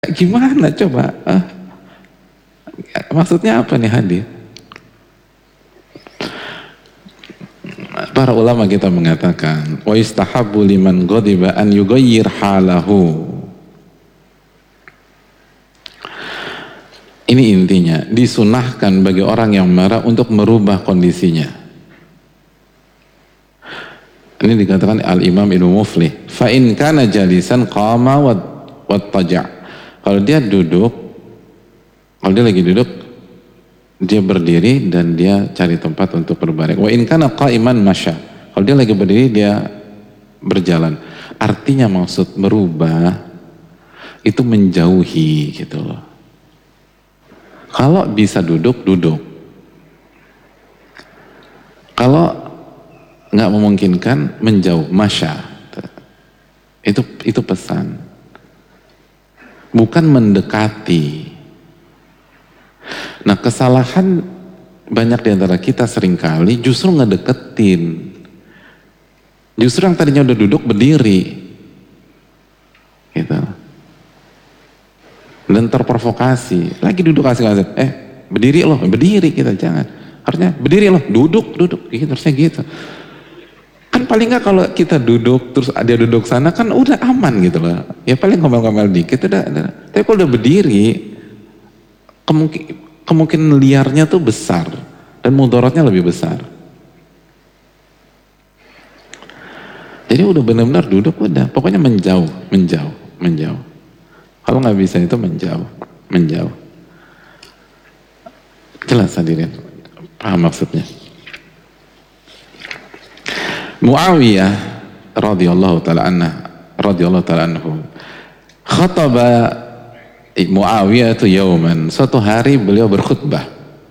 Gimana coba? Maksudnya apa nih hadir? Para ulama kita mengatakan wa istahabbu liman ghadiba an yughayyir halahu. Ini intinya, disunahkan bagi orang yang marah untuk merubah kondisinya. Ini dikatakan Al-Imam Ibnu Muflih, fa in kana jalisan qama wattaja'. Kalau dia duduk, kalau dia lagi duduk, dia berdiri dan dia cari tempat untuk berbaring. Wa in kana qa'iman masya. Kalau dia lagi berdiri, dia berjalan. Artinya maksud merubah itu menjauhi gitu loh. Kalau bisa duduk, duduk. Kalau nggak memungkinkan, menjauh, masya. Itu pesan. Bukan mendekati. Nah, kesalahan banyak di antara kita seringkali justru ngedeketin. Justru yang tadinya udah duduk berdiri. Gitu. Dan terprovokasi. Lagi duduk asik-asik. Berdiri loh, berdiri kita, jangan. Harusnya berdiri loh, duduk. Gitu, harusnya gitu. Kan paling nggak kalau kita duduk, terus dia duduk sana kan udah aman gitu loh. Ya paling ngomel-ngomel dikit udah. Tapi kalau udah berdiri, kemungkinan liarnya tuh besar dan mudaratnya lebih besar. Jadi udah benar-benar duduk udah, pokoknya menjauh. Kalau nggak bisa itu menjauh. Jelas hadirin, paham maksudnya? Muawiyah radhiyallahu ta'ala anhu khataba Muawiyah itu yauman, suatu hari beliau berkhutbah.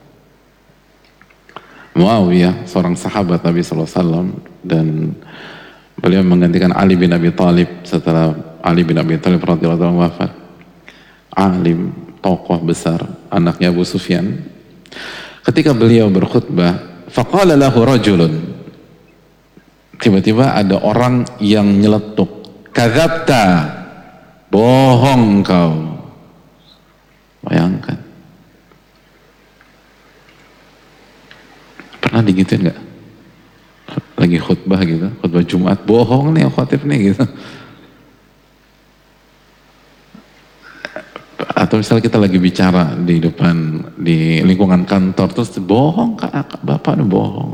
Muawiyah seorang sahabat Nabi SAW dan beliau menggantikan Ali bin Abi Thalib setelah Ali bin Abi Thalib radhiyallahu anhu wafat. Alim, tokoh besar, anaknya Abu Sufyan. Ketika beliau berkhutbah, faqala lahu rajulun, tiba-tiba ada orang yang nyeletuk, kadzabta, bohong kau. Bayangkan. Pernah digituin nggak? Lagi khutbah gitu, khutbah Jumat, bohong nih khotib nih gitu. Atau misalnya kita lagi bicara di depan, di lingkungan kantor, terus bohong kak, bapak nih bohong.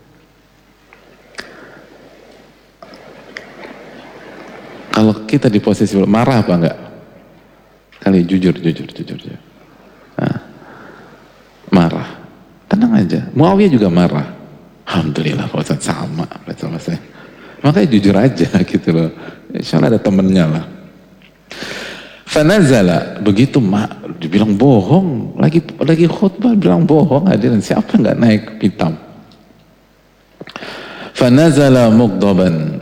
Kalau kita di posisi marah apa enggak? Kali jujur. Nah, marah. Tenang aja. Muawiyah juga marah. Alhamdulillah Pak Ustadz sama saya. Makanya jujur aja gitu loh. Insyaallah ada temennya lah. Fanazala, begitu dibilang bohong, lagi khutbah bilang bohong, hadirin siapa nggak naik pitam? Fanazala mughdaban.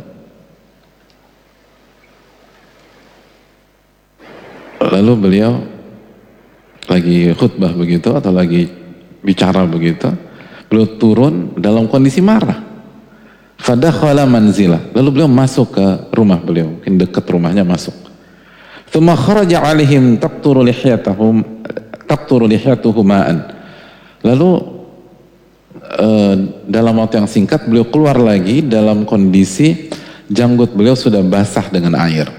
Lalu beliau lagi khutbah begitu atau lagi bicara begitu, beliau turun dalam kondisi marah. Fadakhala manzilah. Lalu beliau masuk ke rumah beliau, mungkin dekat rumahnya masuk. Tsumma kharaja alaihim taqturu lihyatuhu ma'an. Lalu dalam waktu yang singkat beliau keluar lagi dalam kondisi janggut beliau sudah basah dengan air.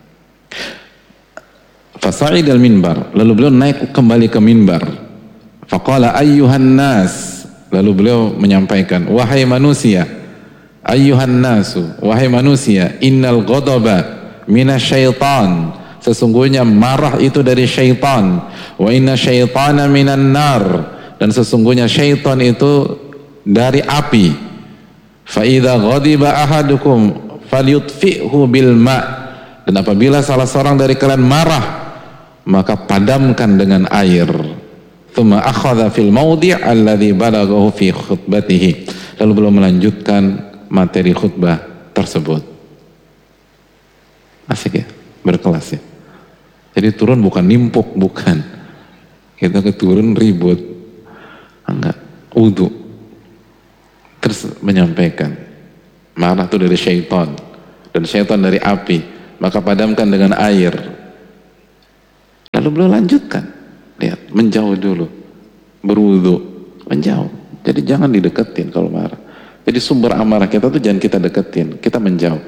Fasa'idal minbar, lalu beliau naik kembali ke minbar. Faqala ayyuhan nas, lalu beliau menyampaikan, wahai manusia, ayyuhan nasu, wahai manusia, innal ghadaba minasyaitan, sesungguhnya marah itu dari syaitan, wa inna syaitana minan nar, dan sesungguhnya syaitan itu dari api. Fa idza ghadiba ahadukum falyutfi'hu bil ma', dan apabila salah seorang dari kalian marah, maka padamkan dengan air. Tsumma akhadha fil mawdi' alladhi balaghahu fi khutbatihi, lalu beliau melanjutkan materi khutbah tersebut. Asik ya, berkelas ya. Jadi turun bukan nimpuk, bukan. Kita turun ribut. Enggak, wudu. Terus menyampaikan, marah itu dari syaitan, dan syaitan dari api, maka padamkan dengan air. Lalu beliau lanjutkan, lihat, menjauh dulu, berwudu, menjauh. Jadi jangan dideketin kalau marah. Jadi sumber amarah kita tuh jangan kita deketin, kita menjauh.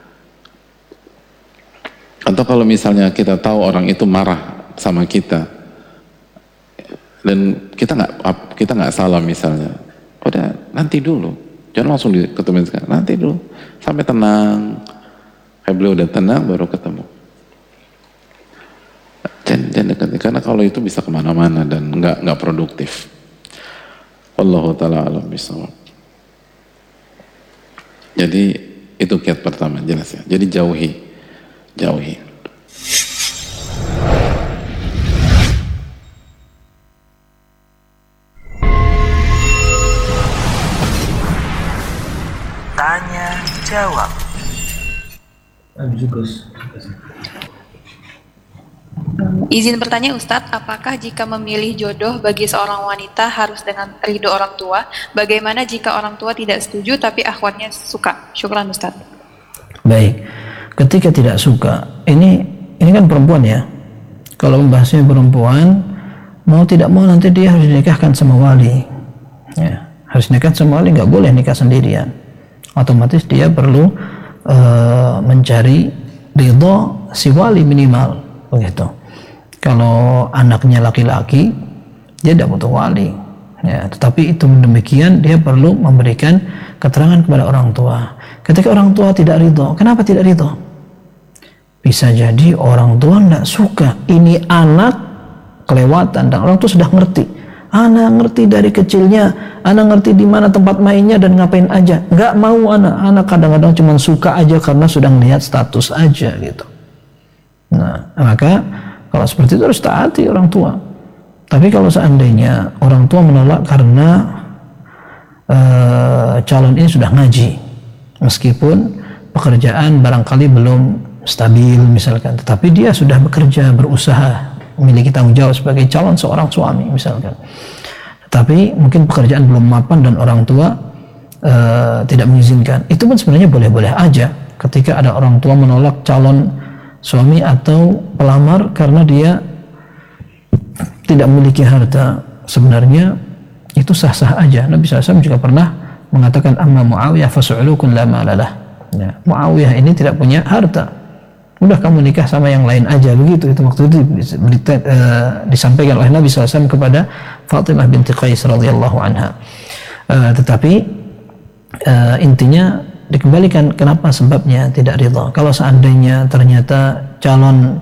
Atau kalau misalnya kita tahu orang itu marah sama kita dan kita nggak salah misalnya, udah nanti dulu, jangan langsung ketemuin sekarang, nanti dulu sampai tenang. Beliau udah tenang baru ketemu. Jangan deketin, karena kalau itu bisa kemana-mana dan nggak produktif. Wallahu ta'ala alam bisawab. Jadi itu kiat pertama, jelas ya. Jadi jauhi. Tanya jawab. Izin bertanya Ustadz, apakah jika memilih jodoh bagi seorang wanita harus dengan ridho orang tua? Bagaimana jika orang tua tidak setuju tapi akhwatnya suka? Syukran Ustadz. Baik, ketika tidak suka, ini kan perempuan ya. Kalau membahasnya perempuan, mau tidak mau nanti dia harus dinikahkan sama wali. Ya, harus nikah sama wali, nggak boleh nikah sendirian. Otomatis dia perlu mencari ridho si wali minimal, begitu. Kalau anaknya laki-laki, dia tidak butuh wali. Ya, tetapi itu demikian dia perlu memberikan keterangan kepada orang tua. Ketika orang tua tidak ridho, kenapa tidak ridho? Bisa jadi orang tua tidak suka ini anak kelewatan dan orang tua sudah ngerti. Anak ngerti dari kecilnya, anak ngerti di mana tempat mainnya dan ngapain aja. Nggak mau anak kadang-kadang cuma suka aja karena sudah melihat status aja gitu. Nah, maka kalau seperti itu harus taati orang tua. Tapi kalau seandainya orang tua menolak karena calon ini sudah ngaji, meskipun pekerjaan barangkali belum stabil misalkan, tetapi dia sudah bekerja, berusaha, memiliki tanggung jawab sebagai calon seorang suami misalkan, tapi mungkin pekerjaan belum mapan dan orang tua tidak mengizinkan, itu pun sebenarnya boleh-boleh aja ketika ada orang tua menolak calon suami atau pelamar karena dia tidak memiliki harta. Sebenarnya itu sah-sah aja. Nabi SAW juga pernah mengatakan amma Muawiyah fasu'ulukun la ma'lalah. Ya, Muawiyah ini tidak punya harta, udah kamu nikah sama yang lain aja, begitu. Itu waktu itu disampaikan oleh Nabi SAW kepada Fatimah binti Qais radhiyallahu anha. Tetapi intinya dikembalikan kenapa sebabnya tidak ridha. Kalau seandainya ternyata calon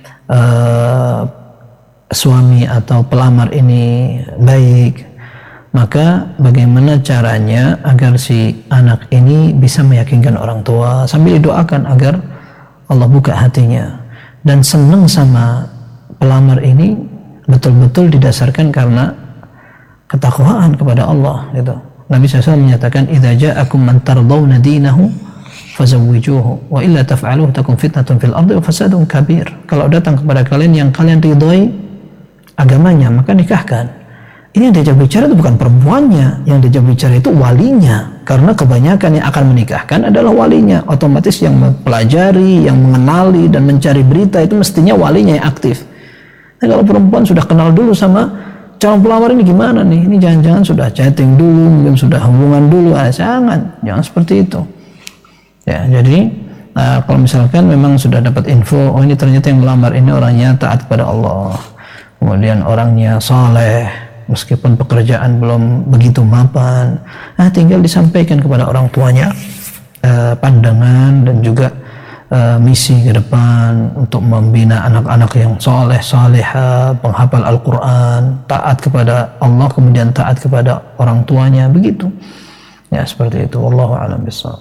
suami atau pelamar ini baik, maka bagaimana caranya agar si anak ini bisa meyakinkan orang tua sambil didoakan agar Allah buka hatinya dan senang sama pelamar ini betul-betul didasarkan karena ketakwaan kepada Allah gitu. Nabi SAW menyatakan idza ja'akum man tardawna dinahu fazawwijuhu wa illa taf'aluhu takun fitnatun fil ardi wa fasadun kabir. Kalau datang kepada kalian yang kalian ridhoi agamanya, maka nikahkan. Ini yang diajak bicara itu bukan perempuannya, yang diajak bicara itu walinya, karena kebanyakan yang akan menikahkan adalah walinya. Otomatis yang mempelajari, yang mengenali dan mencari berita itu mestinya walinya yang aktif. Nah, kalau perempuan sudah kenal dulu sama calon pelamar ini gimana nih? Ini jangan-jangan sudah chatting dulu, mungkin sudah hubungan dulu. Jangan seperti itu. Ya, jadi kalau misalkan memang sudah dapat info, oh ini ternyata yang melamar ini orangnya taat kepada Allah, kemudian orangnya saleh, meskipun pekerjaan belum begitu mapan, tinggal disampaikan kepada orang tuanya pandangan dan juga misi ke depan untuk membina anak-anak yang soleh, soleha, penghafal Al-Quran, taat kepada Allah, kemudian taat kepada orang tuanya, begitu. Ya, seperti itu. Wallahu a'lam bishawab.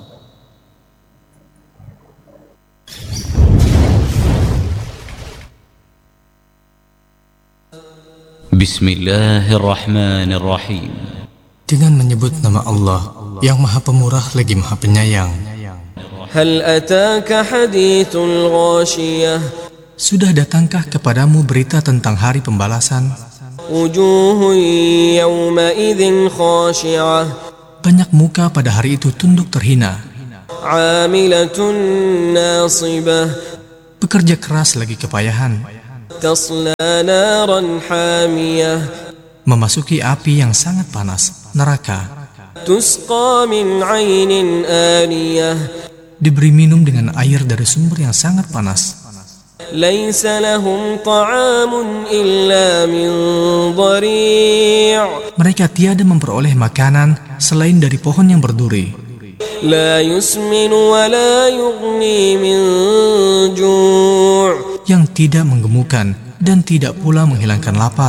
Bismillahirrahmanirrahim. Dengan menyebut nama Allah yang Maha Pemurah lagi Maha Penyayang. Hal ataka hadithul ghashiyah. Sudah datangkah kepadamu berita tentang hari pembalasan? Wujuhun yawma idzin khashi'ah. Banyak muka pada hari itu tunduk terhina. Amilatun nasibah. Bekerja keras lagi kepayahan. تصلى نارا حامية memasuki api yang sangat panas, neraka, تسقى من عين آنية diberi minum dengan air dari sumber yang sangat panas. ليس لهم طعام إلا من ضريع Mereka tiada memperoleh makanan selain dari pohon yang berduri, لا يسمن ولا يغني من جوع yang tidak menggemukkan dan tidak pula menghilangkan lapar.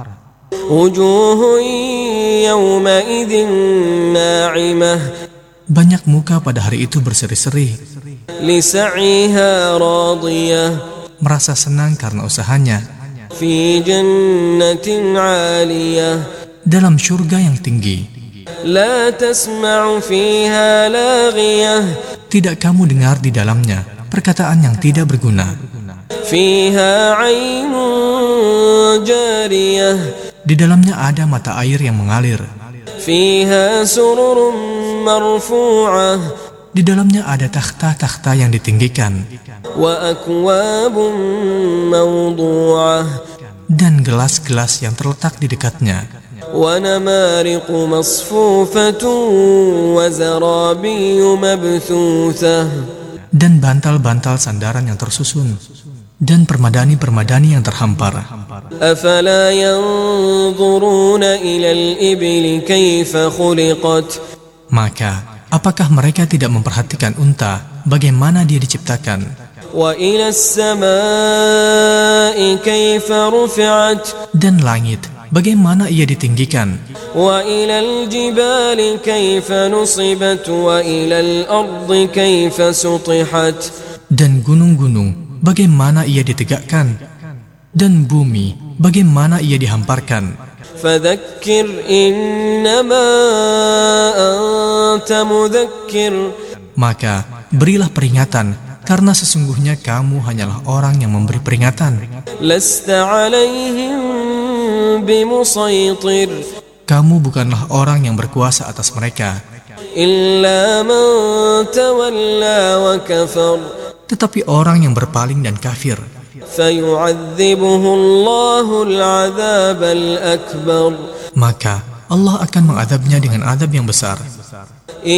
وجوه يومئذ ناعمة Banyak muka pada hari itu berseri-seri, لسعيها راضية merasa senang karena usahanya, في جنة عالية dalam syurga yang tinggi. لا تسمع فيها لاغية Tidak kamu dengar di dalamnya perkataan yang tidak berguna. فيها عين جارية Di dalamnya ada mata air yang mengalir. فيها سرر مرفوعة Di dalamnya ada takhta-takhta yang ditinggikan وأكواب موضوعة dan gelas-gelas yang terletak di dekatnya, ونمارق مصفوفة وزرابي مبثوثة dan bantal-bantal sandaran yang tersusun, dan permadani-permadani yang terhampar. أفلا ينظرون إلى الإبل كيف خلقت Maka, apakah mereka tidak memperhatikan unta, bagaimana dia diciptakan, وإلى السماء كيف رفعت dan langit, bagaimana ia ditinggikan, وإلى الجبال كيف نصبت وإلى الأرض كيف سطحت dan gunung-gunung, bagaimana ia ditegakkan, dan bumi, bagaimana ia dihamparkan. فذكر إنما أنت مذكر Maka, berilah peringatan, karena sesungguhnya kamu hanyalah orang yang memberi peringatan. لست عليهم بمسيطر Kamu bukanlah orang yang berkuasa atas mereka, إلا من تولى وكفر tetapi orang yang berpaling dan kafir. فيعذبه الله العذاب الأكبر Maka, Allah akan mengadabnya dengan adab yang besar.